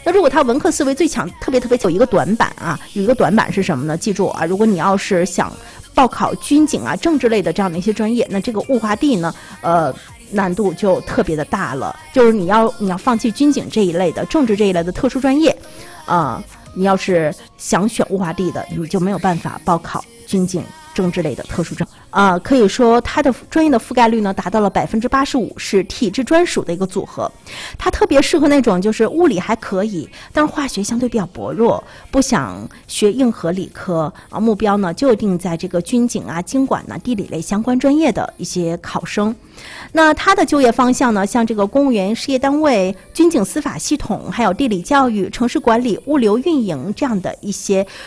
那如果他文科思维最强，特别有一个短板啊，有一个短板是什么呢？记住啊，如果你要是想报考军警啊、政治类的这样的一些专业，那这个物化地呢，难度就特别的大了。就是你要放弃军警这一类的、政治这一类的特殊专业，你要是想选物化地的，你就没有办法报考军警政治类的特殊专业。可以说它的专业的覆盖率呢达到了85%，是体制专属的一个组合。它特别适合那种就是物理还可以，但是化学相对比较薄弱，不想学硬核理科啊，目标呢就定在这个军警啊、经管呢、地理类相关专业的一些考生。那它的就业方向呢，像这个公务员事业单位、军警司法系统，还有地理教育、城市管理、物流运营这样的一些